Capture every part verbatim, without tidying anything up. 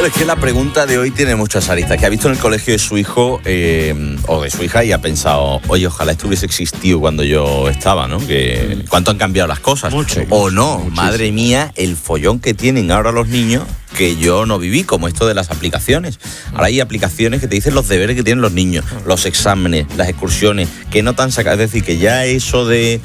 Claro, es que la pregunta de hoy tiene muchas aristas. Que ha visto en el colegio de su hijo eh, o de su hija y ha pensado, oye, ojalá esto hubiese existido cuando yo estaba, ¿no? Que cuánto han cambiado las cosas. Mucho. O no, Muchísimo. Madre mía, el follón que tienen ahora los niños que yo no viví, como esto de las aplicaciones. Ahora hay aplicaciones que te dicen los deberes que tienen los niños, los exámenes, las excursiones, que no te han sacado. Es decir, que ya eso de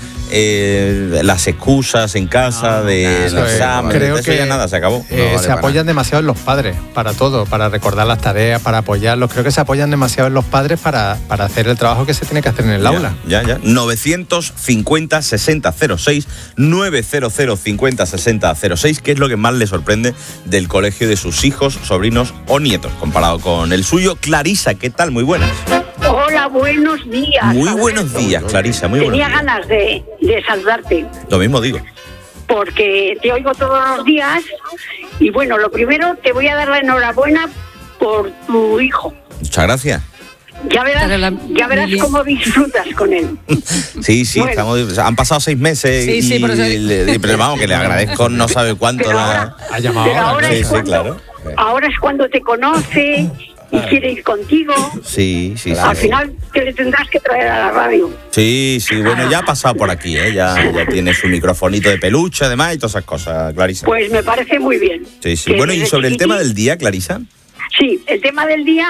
eh, las excusas en casa, no, de eso los es, exámenes, creo eso que ya nada, se acabó. Eh, No vale se apoyan nada. demasiado en los padres, para todo, para recordar las tareas, para apoyarlos. Creo que se apoyan demasiado en los padres para, para hacer el trabajo que se tiene que hacer en el ya, aula. Ya, ya. novecientos cincuenta sesenta cero seis, novecientos cincuenta sesenta cero seis, ¿qué es lo que más le sorprende del colegio de sus hijos, sobrinos o nietos, comparado con el suyo? Clarisa, ¿qué tal? Muy buenas. Hola, buenos días. Muy Alberto. buenos días, Clarisa, muy buenos Tenía días. ganas de, de saludarte, Lo mismo digo. porque te oigo todos los días. Y bueno, lo primero, te voy a dar la enhorabuena por tu hijo. Muchas gracias. Ya verás, Para la- ya verás Miguel. cómo disfrutas con él. Sí, sí, Bueno. estamos, han pasado seis meses Sí, y, sí, por eso- le- pero vamos, que le agradezco no sabe cuánto. Pero la- ahora, Ha llamado pero ahora, ahora sí, es sí, cuando, claro. ahora es cuando te conoce y quiere ir contigo. Sí, sí, sí. Al sí. final te le tendrás que traer a la radio. Sí, sí, bueno, ya ha pasado por aquí, ¿eh? Ya, ya tiene su microfonito de peluche, además, y todas esas cosas, Clarisa. Pues me parece muy bien. Sí, sí. Que Bueno, y desde sobre el tema chiquitín- del día, Clarisa. Sí, el tema del día,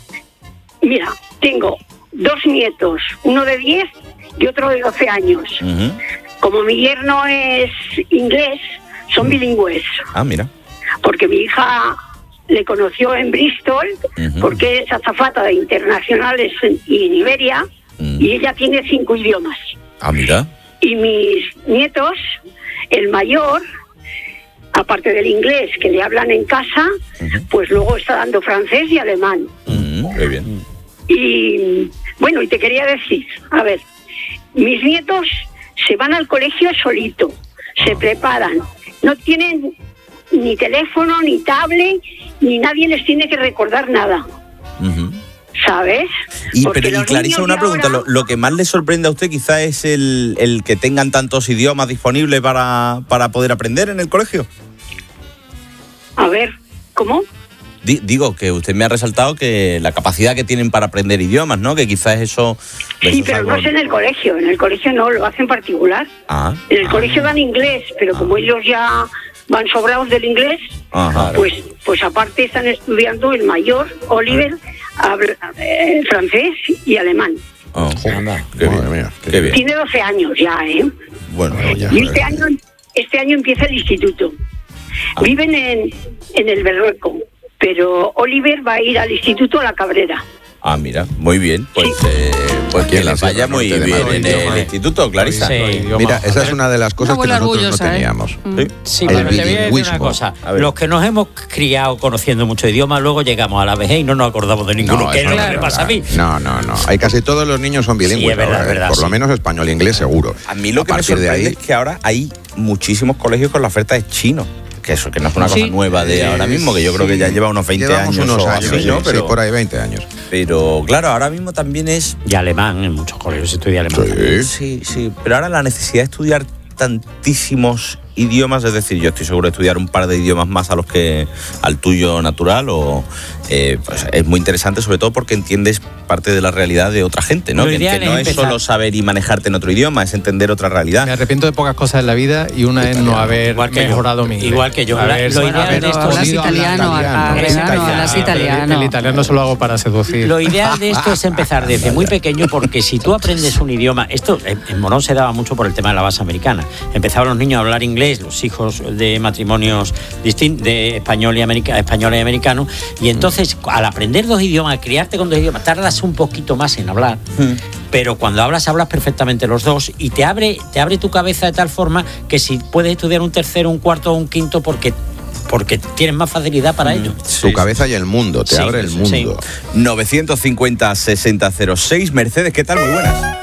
mira, tengo dos nietos, uno de diez y otro de doce años. Ujú. Como mi yerno es inglés, son bilingües, Ah, mira. porque mi hija le conoció en Bristol, Ujú. porque es azafata de internacionales en, y en Iberia, Mm. y ella tiene cinco idiomas. Ah, mira. Y mis nietos, el mayor, aparte del inglés que le hablan en casa, Ujú. pues luego está dando francés y alemán. Mm, muy bien. Y bueno, y te quería decir, a ver, mis nietos se van al colegio solito, se preparan, no tienen ni teléfono, ni tablet, ni nadie les tiene que recordar nada, Ujú. ¿sabes? Y, Porque pero, y los Clarisa, niños una de pregunta. ahora- Lo, lo que más le sorprende a usted quizá es el, el que tengan tantos idiomas disponibles para, para poder aprender en el colegio. A ver, ¿cómo? Di- digo, que usted me ha resaltado que la capacidad que tienen para aprender idiomas, ¿no? Que quizás eso... Sí, eso es pero algo- no es en el colegio, en el colegio no, lo hacen particular. Ah, En el ah, colegio dan inglés, pero como ellos ya van sobrados del inglés, Ajá. pues pues aparte están estudiando el mayor, Oliver, habla, eh, francés y alemán. Oh, Anda, qué madre bien, mía, qué bien. Tiene doce años ya, ¿eh? Bueno, ya. Y este año, este año empieza el instituto. Ah. Viven en, en el Berrueco, pero Oliver va a ir al instituto La Cabrera. ah, mira, muy bien. Pues, eh, pues Aquí que en la les vaya Sierra muy Norte de bien Madrid. en el Idioma. instituto, Clarisa. Sí. Idioma. Mira, esa es una de las cosas Una que abuela nosotros no orgullosa, ¿eh? teníamos. Sí. Sí, El pero te voy a decir bilingüismo. una cosa. A ver. Los que nos hemos criado conociendo muchos idiomas, luego llegamos a la vejez y no nos acordamos de ninguno. No, que eso es no lo es que pasa a mí. verdad. No, no, no. Hay casi todos los niños son bilingües. Sí, es verdad, ahora, es ¿eh? verdad, Por lo sí. menos español e inglés seguro. A mí lo que me partir de sorprende ahí, es que ahora hay muchísimos colegios con la oferta de chino. Que eso, que no es una cosa Sí. nueva de ahora mismo, que yo creo que ya lleva unos veinte llevamos años unos o años, así, sí, ¿no? sí, Pero, por ahí veinte años. pero claro, ahora mismo también es... Y alemán, en muchos colegios se estudia alemán. Sí. Sí, sí, pero ahora la necesidad de estudiar tantísimos idiomas, es decir, yo estoy seguro de estudiar un par de idiomas más a los que al tuyo natural, o eh, pues es muy interesante, sobre todo porque entiendes parte de la realidad de otra gente, ¿no? Lo Que, ideal que no es es empezar- solo saber y manejarte en otro idioma, es entender otra realidad. Me arrepiento de pocas cosas en la vida y una es no haber Igual que yo. mejorado mi inglés. Igual que yo. Haber- Lo ideal haber de esto- hablas podido hablar italiano, italiano, Alberto, italiano. hablas El- italiano. El, italiano solo hago para seducir. Lo ideal de esto es empezar desde muy pequeño, porque si tú aprendes un idioma, esto en en Morón se daba mucho por el tema de la base americana. Empezaban los niños a hablar inglés, los hijos de matrimonios distintos, de español y, america, español y americano, y entonces al aprender dos idiomas, criarte con dos idiomas, tardas un poquito más en hablar, pero cuando hablas, hablas perfectamente los dos y te abre, te abre tu cabeza de tal forma que si puedes estudiar un tercero, un cuarto o un quinto, porque porque tienes más facilidad para ello. Tu cabeza y el mundo, te Sí, abre el sí. mundo. novecientos cincuenta sesenta cero seis. Mercedes, ¿qué tal? Muy buenas.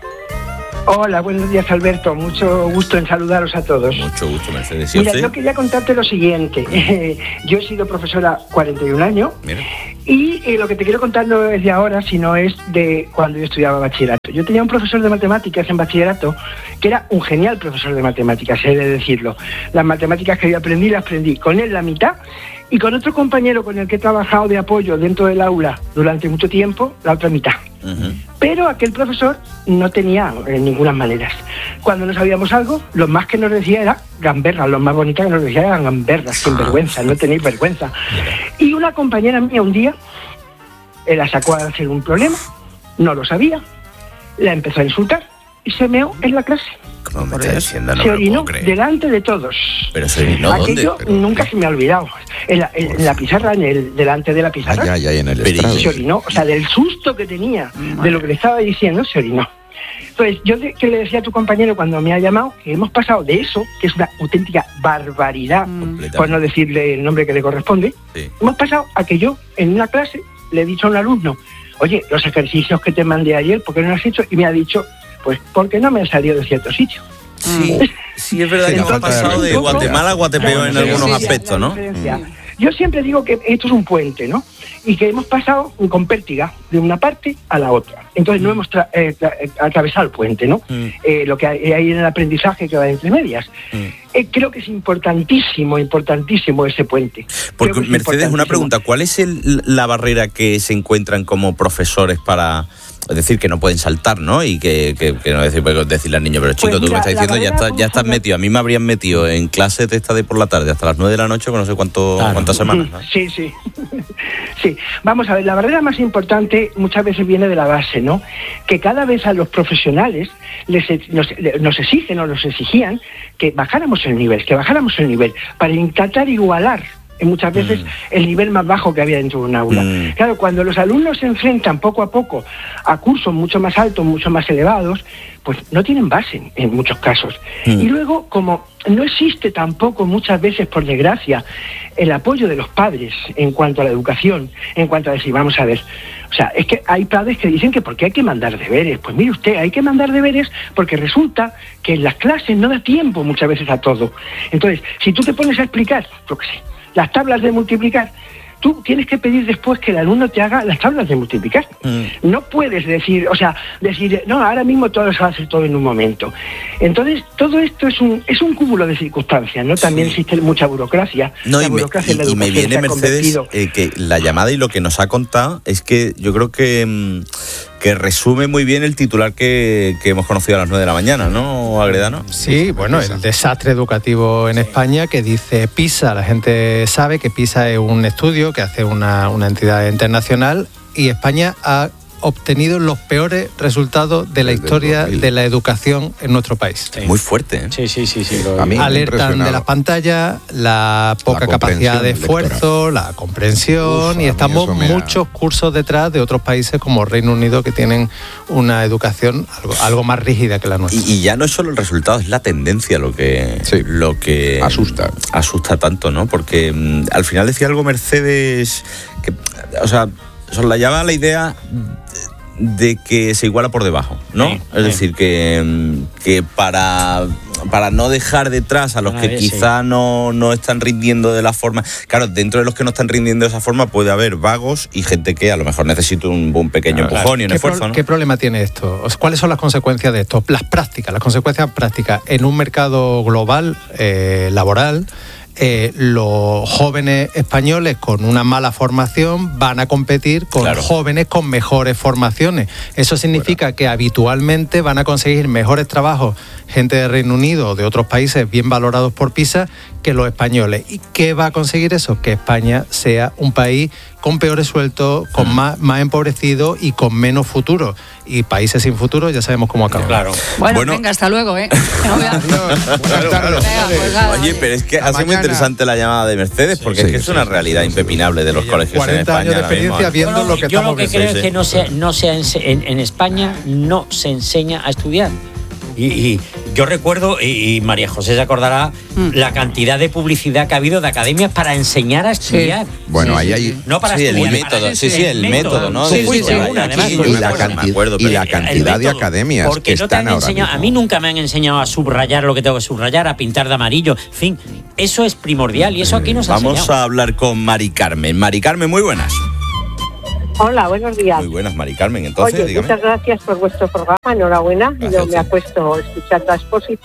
Hola, buenos días, Alberto. Mucho gusto en saludaros a todos. Mucho gusto, Mercedes. ¿Y Mira, usted? yo quería contarte lo siguiente. Yo he sido profesora cuarenta y un años Mira. y eh, lo que te quiero contar no es de ahora, sino es de cuando yo estudiaba bachillerato. Yo tenía un profesor de matemáticas en bachillerato que era un genial profesor de matemáticas, he de decirlo. Las matemáticas que yo aprendí, las aprendí con él la mitad y con otro compañero con el que he trabajado de apoyo dentro del aula durante mucho tiempo, la otra mitad. Uh-huh. Pero aquel profesor no tenía eh, ninguna maneras. Cuando no sabíamos algo, lo más que nos decía era gamberras, lo más bonito que nos decía eran gamberras, sin vergüenza, no tenéis vergüenza. Y una compañera mía un día, eh, la sacó a hacer un problema, no lo sabía, la empezó a insultar y se meó en la clase. ¿Cómo me está diciendo? No se me lo orinó puedo creer. delante de todos. ¿Pero se orinó Aquello dónde? Pero, nunca se me ha olvidado. En la, en, en la pizarra, en el, delante de la pizarra. Ah, ya, ya, en el Pero estrado. Se orinó. O sea, del susto que tenía, de lo que le estaba diciendo, se orinó. Entonces, yo de, que le decía a tu compañero cuando me ha llamado que hemos pasado de eso, que es una auténtica barbaridad, por no decirle el nombre que le corresponde, sí. Hemos pasado a que yo, en una clase, le he dicho a un alumno, oye, los ejercicios que te mandé ayer, ¿por qué no los has hecho? Y me ha dicho, pues, porque no me han salido de cierto sitio. Sí, sí, es verdad que hemos pasado de Guatemala a Guatepeo en algunos aspectos, ¿no? Yo siempre digo que esto es un puente, ¿no? Y que hemos pasado con pértiga de una parte a la otra. Entonces no hemos tra- eh, tra- atravesado el puente, ¿no? Mm. Eh, lo que hay, hay en el aprendizaje que va entre medias. Mm. Eh, creo que es importantísimo, importantísimo ese puente. Porque, Mercedes, una pregunta. ¿Cuál es el, la barrera que se encuentran como profesores para... Es decir, que no pueden saltar, ¿no? Y que, que, que no decir, pues, decirle al niño, pero chico, pues mira, tú me estás diciendo, ya, está, ya estás metido. A mí me habrían metido en clases de esta de por la tarde hasta las nueve de la noche con no sé cuánto, claro. cuántas semanas, ¿no? Sí, sí. Sí, vamos a ver, la barrera más importante muchas veces viene de la base, ¿no? Que cada vez a los profesionales les, nos, nos exigen o nos exigían que bajáramos el nivel, que bajáramos el nivel para intentar igualar muchas veces mm. el nivel más bajo que había dentro de un aula. Mm. Claro, cuando los alumnos se enfrentan poco a poco a cursos mucho más altos, mucho más elevados, pues no tienen base en, en muchos casos. Mm. Y luego, como no existe tampoco muchas veces, por desgracia, el apoyo de los padres en cuanto a la educación, en cuanto a decir, vamos a ver, o sea, es que hay padres que dicen que ¿por qué hay que mandar deberes? Pues mire usted, hay que mandar deberes porque resulta que en las clases no da tiempo muchas veces a todo. Entonces, si tú te pones a explicar, yo qué sé, las tablas de multiplicar, tú tienes que pedir después que el alumno te haga las tablas de multiplicar. Mm. No puedes decir, o sea, decir, no, ahora mismo todo se va a hacer todo en un momento. Entonces, todo esto es un es un cúmulo de circunstancias, ¿no? También sí. existe mucha burocracia. No, la y, burocracia me, y, y me viene, Mercedes, eh, que la llamada y lo que nos ha contado es que yo creo que... Mmm, que resume muy bien el titular que, que hemos conocido a las nueve de la mañana, ¿no, Agredano? Sí, bueno, el desastre educativo en España que dice PISA. La gente sabe que PISA es un estudio que hace una, una entidad internacional y España ha obtenido los peores resultados de la Desde historia de la educación en nuestro país. Sí. Muy fuerte, ¿eh? Sí, sí, sí. sí lo... A mí alertan de las pantallas, la poca la capacidad de esfuerzo, lectora. la comprensión, Uf, y estamos muchos ha... cursos detrás de otros países como Reino Unido que tienen una educación algo, algo más rígida que la nuestra. Y, y ya no es solo el resultado, es la tendencia lo que, sí. lo que asusta. Asusta tanto, ¿no? Porque mmm, al final decía algo Mercedes, que, o sea, soslayaba la idea de que se iguala por debajo, ¿no? Sí, es sí. decir, que, que para, para no dejar detrás a los que quizá sí. no, no están rindiendo de la forma... Claro, dentro de los que no están rindiendo de esa forma puede haber vagos y gente que a lo mejor necesita un, un pequeño claro, empujón claro. y un ¿Qué esfuerzo, pro, ¿no? ¿Qué problema tiene esto? ¿Cuáles son las consecuencias de esto? Las prácticas, las consecuencias prácticas en un mercado global, eh, laboral... Eh, los jóvenes españoles con una mala formación van a competir con claro. jóvenes con mejores formaciones. Eso significa bueno. que habitualmente van a conseguir mejores trabajos gente de Reino Unido o de otros países bien valorados por PISA que los españoles. ¿Y qué va a conseguir eso? Que España sea un país con peores sueldos, con mm. más, más empobrecido y con menos futuro. Y países sin futuro ya sabemos cómo acaban. Claro. Bueno, bueno, venga, hasta luego, ¿eh? No, claro, claro. Venga, pues nada, oye, pero es que ha sido muy interesante la llamada de Mercedes, porque sí, es que sí, es una sí, realidad sí, impepinable de los colegios en España. cuarenta años de experiencia viendo yo, lo que yo estamos lo que viendo. creo es que no se, no se en, en España no se enseña a estudiar. Y, y yo recuerdo, y, y María José se acordará, mm. la cantidad de publicidad que ha habido de academias para enseñar a estudiar. Sí. Bueno, sí, ahí hay... No para sí, estudiar, el método, sí, sí, el método, ¿no? Sí, sí, sí, una, además, y, la canti- acuerdo, y la cantidad de academias porque que no te están han ahora enseñado, mismo. a mí nunca me han enseñado a subrayar lo que tengo que subrayar, a pintar de amarillo, en fin, eso es primordial y eso aquí nos ha Vamos enseñado. a hablar con Mari Carmen. Mari Carmen, muy buenas. Hola, buenos días. Muy buenas, Mari Carmen. Entonces, Oye, dígame. muchas gracias por vuestro programa, enhorabuena. Gracias, Yo me acuesto escuchando a Expósito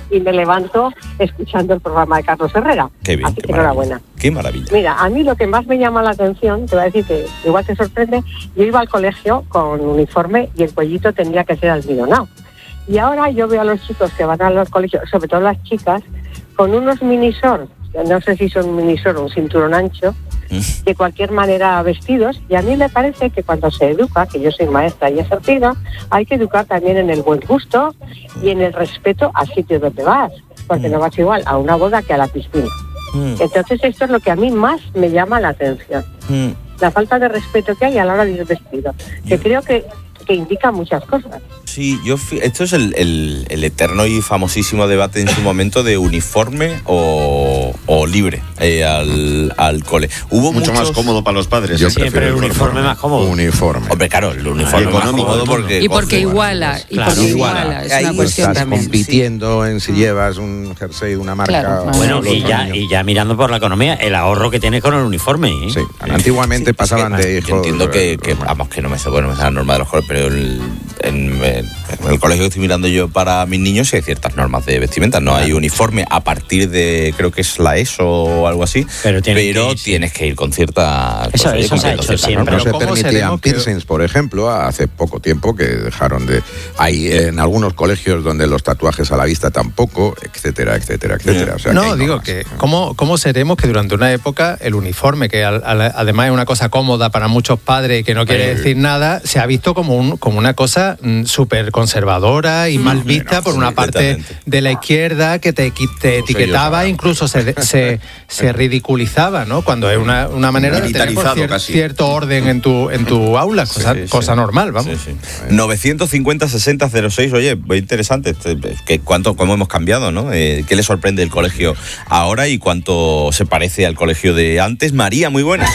y me levanto escuchando el programa de Carlos Herrera. Qué bien, Así qué que enhorabuena. Qué maravilla. Mira, a mí lo que más me llama la atención, te voy a decir que igual te sorprende, yo iba al colegio con uniforme y el cuellito tendría que ser almidonado. Y ahora yo veo a los chicos que van a los colegios, sobre todo las chicas, con unos minisor, no sé si son minisor o un cinturón ancho, de cualquier manera vestidos, y a mí me parece que cuando se educa, que yo soy maestra y ejercida, hay que educar también en el buen gusto y en el respeto al sitio donde vas, porque no vas igual a una boda que a la piscina. Entonces esto es lo que a mí más me llama la atención, la falta de respeto que hay a la hora de ir vestido, que creo que, que indica muchas cosas. Sí, yo esto es el, el, el eterno y famosísimo debate en su momento de uniforme o, o libre eh, al, al cole. Hubo mucho muchos... más cómodo para los padres. Yo siempre prefiero el uniforme más cómodo. Uniforme. Hombre, claro, el uniforme más cómodo porque... Y porque iguala, y Claro, porque iguala. iguala, es Ahí una cuestión Estás también. compitiendo en si llevas un jersey de una marca. Claro, o Bueno, los y ya, niños. y ya mirando por la economía, el ahorro que tienes con el uniforme. ¿eh? Sí, antiguamente Sí, pasaban es que, de yo hijos. entiendo que, que, vamos, que no me sé, bueno, me sé la norma de los colegios, pero el, en, en el colegio que estoy mirando yo para mis niños sí hay ciertas normas de vestimenta. No hay uniforme a partir de, creo que es la ESO o algo así, pero, pero que ir, tienes sí. que ir con cierta... Eso, pues, eso se ha hecho siempre. No se ¿Cómo permitían seremos que- piercings, por ejemplo, hace poco tiempo que dejaron de... Hay en algunos colegios donde los tatuajes a la vista tampoco, etcétera, etcétera, etcétera. O sea, no, que hay digo normas. que ¿cómo, ¿cómo seremos que durante una época el uniforme, que al, al, además es una cosa cómoda para muchos padres y que no quiere Eh. decir nada, se ha visto como, un, como una cosa mm, súper conservadora y mal vista no, por una parte completamente. de la izquierda que te, qui- te etiquetaba, yo, incluso se, se, se ridiculizaba, ¿no? Cuando es una, una manera de tener pues, Militarizado cier- casi. cierto orden en tu, en tu aula, cosa, Sí, sí. cosa normal, vamos. Sí, sí. novecientos cincuenta sesenta cero seis, oye, muy interesante. Este, que cuánto, cómo hemos cambiado, ¿no? Eh, ¿Qué le sorprende el colegio ahora y cuánto se parece al colegio de antes? María, muy buenas.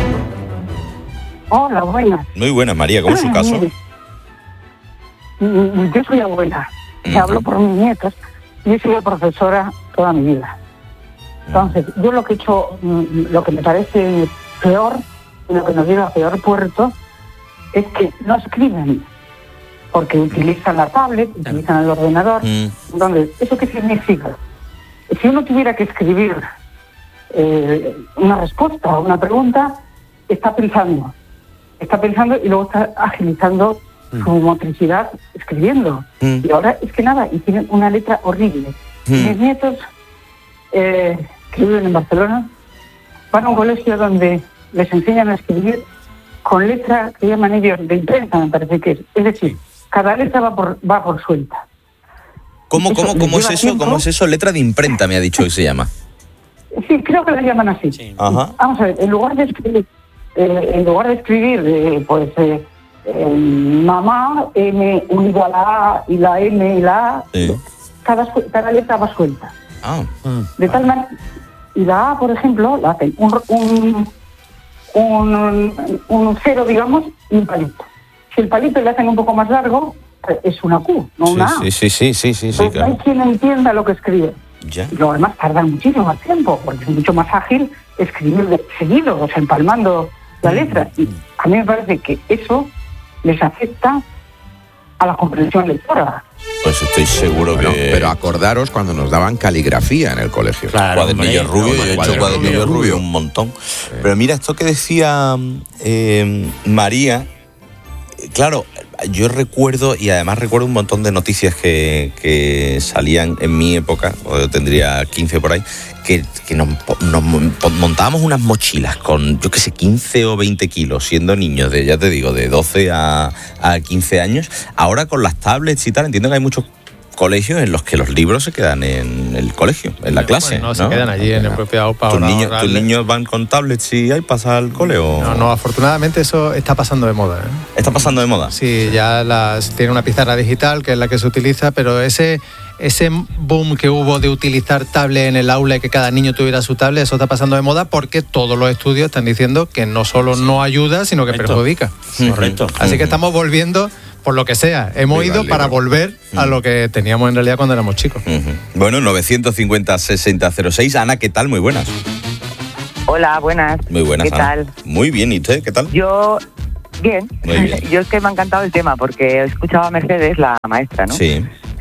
Hola, buenas. Muy buenas, María, ¿cómo es su caso? Mm, Yo soy abuela, te Ujú. hablo por mis nietos. Yo he sido profesora toda mi vida. Entonces, yo lo que he hecho, mm, lo que me parece peor, y lo que nos lleva a peor puerto, es que no escriben, porque utilizan la tablet, utilizan el ordenador. Mm. Entonces, ¿eso qué significa? Si uno tuviera que escribir eh, una respuesta a una pregunta, está pensando, está pensando y luego está agilizando su motricidad escribiendo. Mm. Y ahora es que nada, y tienen una letra horrible. Mm. Mis nietos, eh, que viven en Barcelona, van a un colegio donde les enseñan a escribir con letra que llaman ellos de imprenta, me parece que es. Es decir, cada letra va por, va por suelta. ¿Cómo, Eso cómo, les cómo es lleva eso? tiempo. ¿Cómo es eso? Letra de imprenta me ha dicho que se llama. Sí, creo que la llaman así. Sí. Ajá. Vamos a ver, en lugar de escribir, eh, en lugar de escribir, eh, pues, eh, eh, mamá, M unido a la A y la M y la A, Sí. cada, su- cada letra va suelta. Ah. De tal manera, y la A, por ejemplo, la hacen un, un, un, un cero, digamos, y un palito. Si el palito le hacen un poco más largo, es una Q, no una A. Sí, sí, sí, sí, sí, sí, Entonces, no hay claro. quien entienda lo que escribe. Ya. Y luego además tardan muchísimo más tiempo, porque es mucho más ágil escribir de seguido, o sea, empalmando la letra. Y a mí me parece que eso les afecta a la comprensión lectora. Pues estoy seguro Bueno, que... pero acordaros cuando nos daban caligrafía en el colegio. Claro, Cuadernillo hombre. rubio, yo he hecho Cuadernillo cuadernillo rubio. rubio un montón. Pero mira, esto que decía eh, María, eh, claro, yo recuerdo, y además recuerdo un montón de noticias que, que salían en mi época, o yo tendría quince por ahí, que, que nos, nos montábamos unas mochilas con, yo qué sé, quince o veinte kilos, siendo niños de, ya te digo, de doce a, a quince años. Ahora con las tablets y tal, entiendo que hay muchos colegios en los que los libros se quedan en el colegio, en la clase. Bueno, no, ¿no? se quedan allí en el propio AUPA. ¿Tus o la- niños, o ¿Tus la- niños van con tablets y iPads al cole o...? No, no, afortunadamente eso está pasando de moda, ¿eh? ¿Está pasando de moda? Sí, ya las, tiene una pizarra digital que es la que se utiliza, pero ese, ese boom que hubo de utilizar tablet en el aula y que cada niño tuviera su tablet, eso está pasando de moda porque todos los estudios están diciendo que no solo no ayuda, sino que Correcto. perjudica. Correcto. Así que estamos volviendo por lo que sea. Hemos Viva ido el para libro. volver a lo que teníamos en realidad cuando éramos chicos. Ujú. Bueno, novecientos cincuenta sesenta cero seis. Ana, ¿qué tal? Muy buenas. Hola, buenas. Muy buenas, ¿Qué Ana. tal? Muy bien, ¿y usted qué tal? Yo, bien. Muy bien. Yo es que me ha encantado el tema porque he escuchado a Mercedes, la maestra, ¿no? Sí.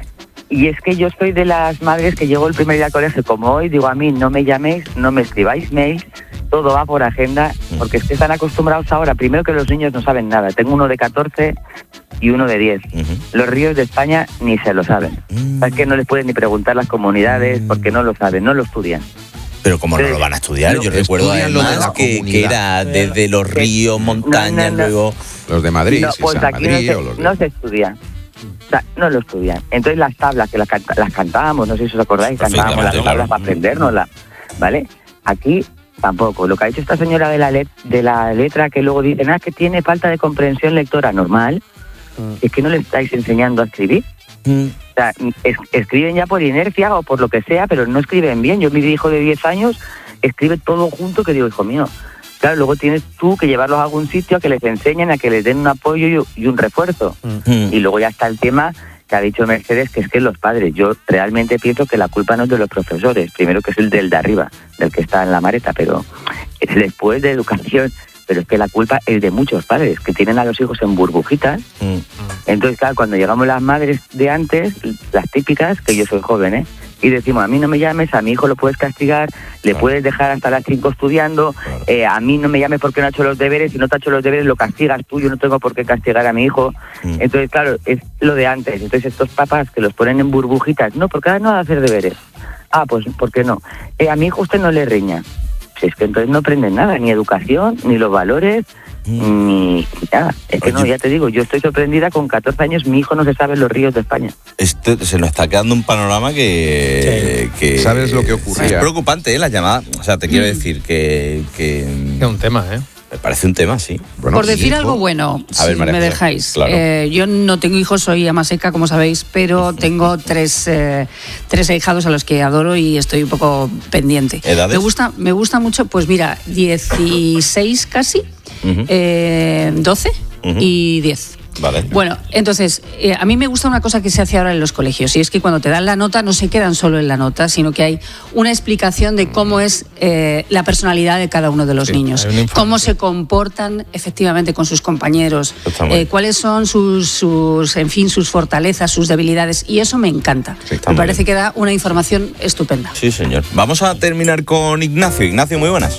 Y es que yo soy de las madres que llegó el primer día al colegio como hoy, digo, a mí no me llaméis, no me escribáis mails, todo va por agenda, porque es que están acostumbrados ahora, primero que los niños no saben nada. Tengo uno de catorce y uno de diez. Uh-huh. Los ríos de España ni se lo saben. Uh-huh. Es que no les pueden ni preguntar las comunidades porque no lo saben, no lo estudian. Pero como no lo van a estudiar, yo recuerdo además que, que era desde los ríos, montañas, no, no, no. luego... Los de Madrid, no, pues San aquí Madrid, no, se, los de... no se estudian. O sea, no lo estudian. Entonces las tablas que las, canta, las cantábamos, no sé si os acordáis, cantábamos las tablas claro. para aprendérnoslas, ¿vale? Aquí tampoco. Lo que ha dicho esta señora de la, let, de la letra, que luego dicen, ah, que tiene falta de comprensión lectora, normal, mm. es que no le estáis enseñando a escribir. Mm. O sea, es, escriben ya por inercia o por lo que sea, pero no escriben bien. Yo, mi hijo de diez años, escribe todo junto, que digo, hijo mío, claro, luego tienes tú que llevarlos a algún sitio, a que les enseñen, a que les den un apoyo y, y un refuerzo. Mm. Y luego ya está el tema que ha dicho Mercedes, que es que los padres, yo realmente pienso que la culpa no es de los profesores, primero que es el del de arriba, del que está en la mareta, pero es después de educación, pero es que la culpa es de muchos padres, que tienen a los hijos en burbujitas. Mm. Entonces, claro, cuando llegamos las madres de antes, las típicas, que yo soy joven, ¿eh? Y decimos, a mí no me llames, a mi hijo lo puedes castigar, le claro. puedes dejar hasta las cinco estudiando, claro. eh, a mí no me llames porque no ha hecho los deberes, si no te ha hecho los deberes lo castigas tú, yo no tengo por qué castigar a mi hijo. Mm. Entonces, claro, es lo de antes. Entonces, estos papás que los ponen en burbujitas, no, porque ahora no va a hacer deberes. Ah, pues, ¿por qué no? Eh, a mi hijo usted no le riña. Si es que entonces no aprenden nada, ni educación, ni los valores, mm. ni nada. Es que Oye. no, ya te digo, yo estoy sorprendida, con catorce años mi hijo no se sabe los ríos de España. Este, se nos está quedando un panorama que... Sí. que ¿Sabes lo que ocurría? Es preocupante, ¿eh? La llamada. O sea, te quiero mm. decir que... que es un tema, ¿eh? Me parece un tema, sí. Bueno, Por decir hijo. algo bueno, a ver, si me dejáis. Claro. Eh, yo no tengo hijos, soy ama seca, como sabéis, pero tengo tres, eh, tres ahijados a los que adoro y estoy un poco pendiente. ¿Edades? Me gusta, me gusta mucho, pues mira, dieciséis casi, uh-huh. eh, doce uh-huh. y diez. Vale. Bueno, entonces, eh, a mí me gusta una cosa que se hace ahora en los colegios, y es que cuando te dan la nota no se quedan solo en la nota, sino que hay una explicación de cómo es eh, la personalidad de cada uno de los sí, niños, cómo se comportan efectivamente con sus compañeros, eh, cuáles son sus, sus, en fin, sus fortalezas, sus debilidades, y eso me encanta. Sí, me parece bien. que da una información estupenda. Sí, señor. Vamos a terminar con Ignacio. Ignacio, muy buenas.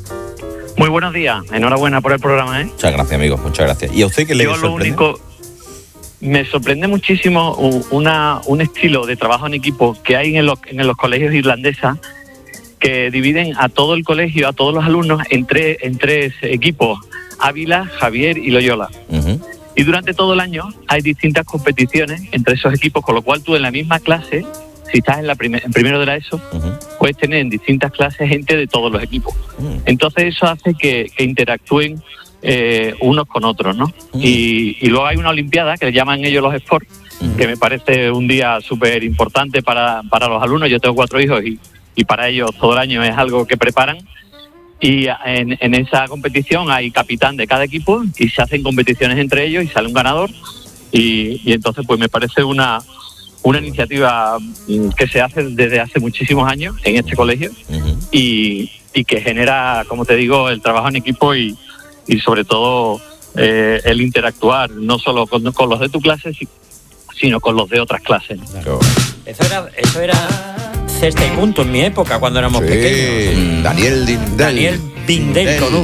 Muy buenos días, enhorabuena por el programa, ¿eh? Muchas gracias, amigo, muchas gracias. ¿Y a usted qué le sorprende? Yo lo único, me sorprende muchísimo una, un estilo de trabajo en equipo que hay en los, en los colegios irlandeses, que dividen a todo el colegio, a todos los alumnos, en tres, en tres equipos, Ávila, Javier y Loyola. Uh-huh. Y durante todo el año hay distintas competiciones entre esos equipos, con lo cual tú en la misma clase, si estás en, la primer, en primero de la ESO, uh-huh. puedes tener en distintas clases gente de todos los equipos. Uh-huh. Entonces eso hace que, que interactúen eh, unos con otros, ¿no? Uh-huh. Y, y luego hay una olimpiada que le llaman ellos los sports, uh-huh. que me parece un día súper importante para, para los alumnos. Yo tengo cuatro hijos y, y para ellos todo el año es algo que preparan. Y en, en esa competición hay capitán de cada equipo y se hacen competiciones entre ellos y sale un ganador. Y, y entonces pues me parece una... una iniciativa que se hace desde hace muchísimos años en este colegio uh-huh. y, y que genera, como te digo, el trabajo en equipo y, y sobre todo eh, el interactuar no solo con, con los de tu clase, sino con los de otras clases. Claro. Eso era, eso era cesta y punto en mi época, cuando éramos sí. pequeños. Daniel Dindel. Daniel Dindel con un